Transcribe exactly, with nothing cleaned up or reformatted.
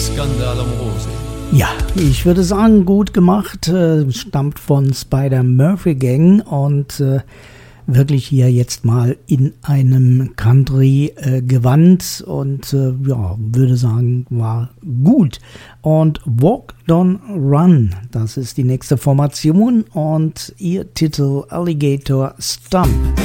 Skandal am Rose. Ja, ich würde sagen, gut gemacht, äh, stammt von Spider-Murphy Gang und äh, wirklich hier jetzt mal in einem Country-Gewand äh, und äh, ja, würde sagen, war gut. Und Walk, Don't Run, das ist die nächste Formation und ihr Titel Alligator Stump.